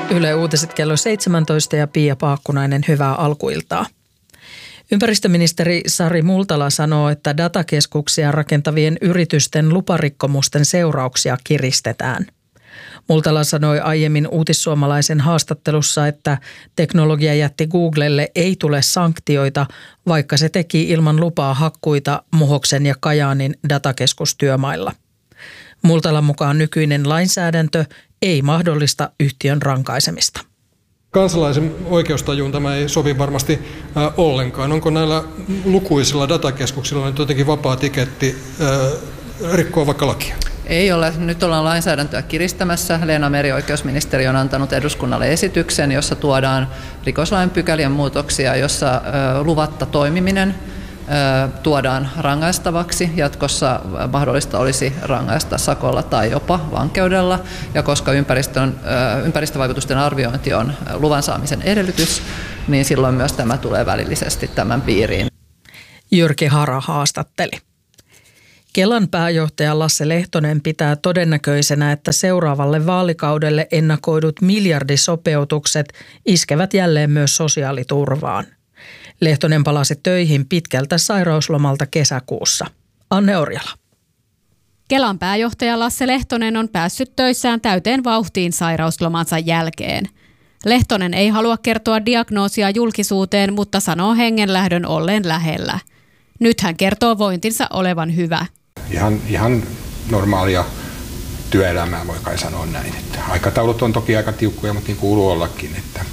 Yle Uutiset kello 17 ja Pia Paakkunainen, hyvää alkuiltaa. Ympäristöministeri Sari Multala sanoo, että datakeskuksia rakentavien yritysten luparikkomusten seurauksia kiristetään. Multala sanoi aiemmin Uutissuomalaisen haastattelussa, että teknologiajätti Googlelle ei tule sanktioita, vaikka se teki ilman lupaa hakkuita Muhoksen ja Kajaanin datakeskustyömailla. Multalan mukaan nykyinen lainsäädäntö ei mahdollista yhtiön rankaisemista. Kansalaisen oikeustajuun tämä ei sovi varmasti ollenkaan. Onko näillä lukuisilla datakeskuksilla nyt jotenkin vapaa tiketti rikkoa vaikka lakia? Ei ole. Nyt ollaan lainsäädäntöä kiristämässä. Leena Meri, oikeusministeri, on antanut eduskunnalle esityksen, jossa tuodaan rikoslain pykälien muutoksia, jossa luvatta toimiminen tuodaan rangaistavaksi. Jatkossa mahdollista olisi rangaista sakolla tai jopa vankeudella. Ja koska ympäristövaikutusten arviointi on luvan saamisen edellytys, niin silloin myös tämä tulee välillisesti tämän piiriin. Jyrki Hara haastatteli. Kelan pääjohtaja Lasse Lehtonen pitää todennäköisenä, että seuraavalle vaalikaudelle ennakoidut miljardisopeutukset iskevät jälleen myös sosiaaliturvaan. Lehtonen palasi töihin pitkältä sairauslomalta kesäkuussa. Anne Orjala. Kelan pääjohtaja Lasse Lehtonen on päässyt töissään täyteen vauhtiin sairauslomansa jälkeen. Lehtonen ei halua kertoa diagnoosia julkisuuteen, mutta sanoo hengenlähdön olleen lähellä. Nyt hän kertoo vointinsa olevan hyvä. Ihan normaalia työelämää voi kai sanoa näin. Että aikataulut on toki aika tiukkoja, mutta niin kuuluu ollakin, että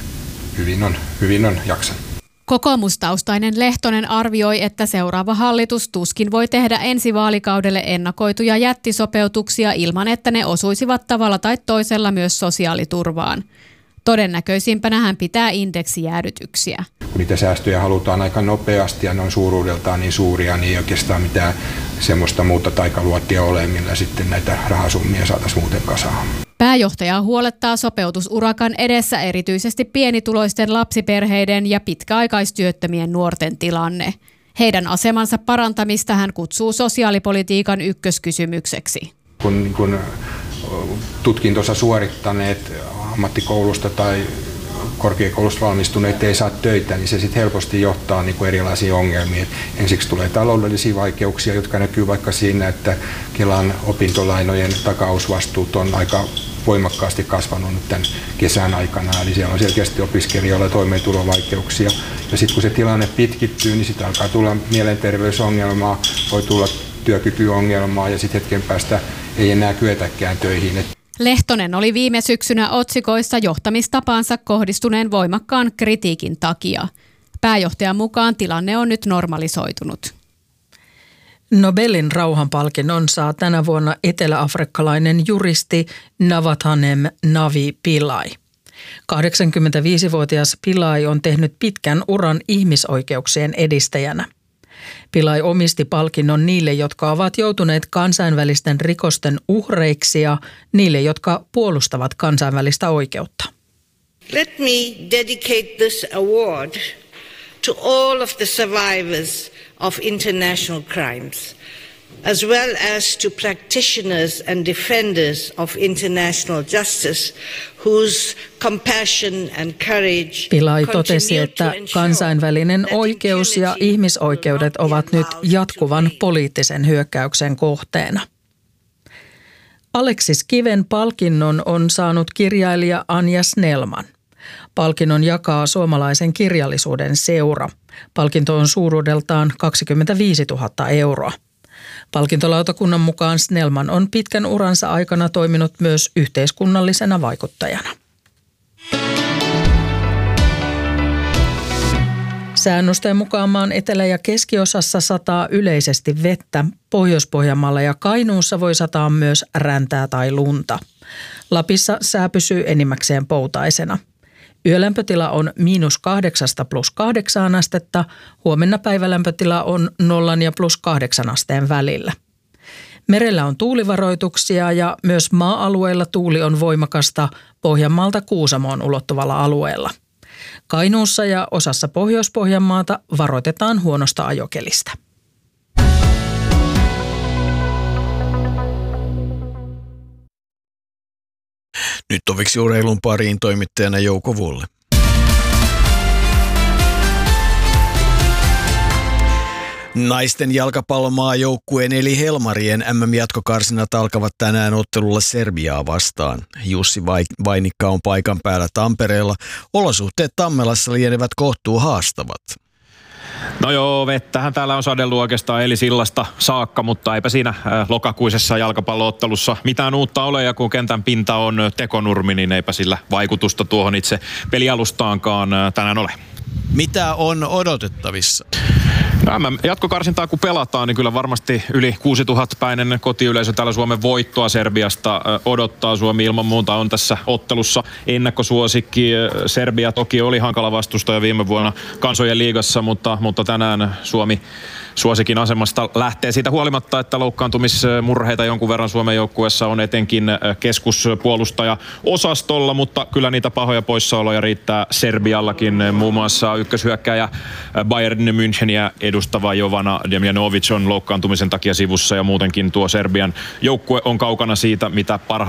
hyvin on jaksanut. Kokoomustaustainen Lehtonen arvioi, että seuraava hallitus tuskin voi tehdä ensi vaalikaudelle ennakoituja jättisopeutuksia ilman, että ne osuisivat tavalla tai toisella myös sosiaaliturvaan. Todennäköisimpänä hän pitää indeksijäädytyksiä. Kun niitä säästöjä halutaan aika nopeasti ja ne on suuruudeltaan niin suuria, niin ei oikeastaan mitään semmoista muuta taikaluottia ole, millä sitten näitä rahasummia saataisiin muuten kasaan. Pääjohtaja huolettaa sopeutusurakan edessä erityisesti pienituloisten lapsiperheiden ja pitkäaikaistyöttömien nuorten tilanne. Heidän asemansa parantamista hän kutsuu sosiaalipolitiikan ykköskysymykseksi. Kun tutkintonsa suorittaneet ammattikoulusta tai korkeakoulusta valmistuneet ei saa töitä, niin se sitten helposti johtaa erilaisiin ongelmiin. Ensiksi tulee taloudellisia vaikeuksia, jotka näkyy vaikka siinä, että Kelan opintolainojen takausvastuut on aika voimakkaasti kasvanut nyt tämän kesän aikana. Eli siellä on selkeästi opiskelijoilla toimeentulovaikeuksia. Ja sitten kun se tilanne pitkittyy, niin sitten alkaa tulla mielenterveysongelmaa, voi tulla työkykyongelmaa ja sitten hetken päästä ei enää kyetäkään töihin. Lehtonen oli viime syksynä otsikoissa johtamistapaansa kohdistuneen voimakkaan kritiikin takia. Pääjohtajan mukaan tilanne on nyt normalisoitunut. Nobelin rauhanpalkinnon saa tänä vuonna eteläafrikkalainen juristi Navathanem Navi Pillay. 85-vuotias Pillay on tehnyt pitkän uran ihmisoikeuksien edistäjänä. Pillay omisti palkinnon niille, jotka ovat joutuneet kansainvälisten rikosten uhreiksi ja niille, jotka puolustavat kansainvälistä oikeutta. Let me dedicate this award to all of the survivors of international crimes, as well as to practitioners and defenders of international justice, whose compassion and courage Pillay totesi, että kansainvälinen oikeus ja ihmisoikeudet ovat nyt jatkuvan poliittisen hyökkäyksen kohteena. Aleksis Kiven palkinnon on saanut kirjailija Anja Snellman. Palkinnon jakaa Suomalaisen kirjallisuuden seura. Palkinto on suuruudeltaan 25 000 euroa. Palkintolautakunnan mukaan Snellman on pitkän uransa aikana toiminut myös yhteiskunnallisena vaikuttajana. Säännösten mukaan maan etelä- ja keskiosassa sataa yleisesti vettä. Pohjois-Pohjanmaalla ja Kainuussa voi sataa myös räntää tai lunta. Lapissa sää pysyy enimmäkseen poutaisena. Yölämpötila on -8 +8 astetta. Huomenna päivälämpötila on 0 ja +8 asteen välillä. Merellä on tuulivaroituksia ja myös maa-alueilla tuuli on voimakasta Pohjanmaalta Kuusamoon ulottuvalla alueella. Kainuussa ja osassa Pohjois-Pohjanmaata varoitetaan huonosta ajokelistä. Nyt toviksi urheilun pariin toimittajana Jouko Vulle. Naisten jalkapallomaajoukkueen eli Helmarien MM-jatkokarsinat alkavat tänään ottelulla Serbiaa vastaan. Jussi Vainikka on paikan päällä Tampereella. Olosuhteet Tammelassa lienevät kohtuu haastavat. No joo, vettähän täällä on sadellut oikeastaan Elisillasta saakka, mutta eipä siinä lokakuisessa jalkapalloottelussa mitään uutta ole. Ja kun kentän pinta on tekonurmi, niin eipä sillä vaikutusta tuohon itse pelialustaankaan tänään ole. Mitä on odotettavissa? Jatkokarsintaa kun pelataan, niin kyllä varmasti yli 6000-päinen kotiyleisö täällä Suomen voittoa Serbiasta odottaa. Suomi ilman muuta on tässä ottelussa ennakkosuosikki. Serbia toki oli hankala vastustaja viime vuonna kansojen liigassa, mutta tänään Suomi suosikin asemasta lähtee siitä huolimatta, että loukkaantumismurheita jonkun verran Suomen joukkueessa on etenkin keskuspuolustaja-osastolla, mutta kyllä niitä pahoja poissaoloja riittää Serbiallakin. Muun muassa ykköshyökkääjä Bayern Müncheniä edustava Jovana Demjanovic on loukkaantumisen takia sivussa ja muutenkin tuo Serbian joukkue on kaukana siitä, mitä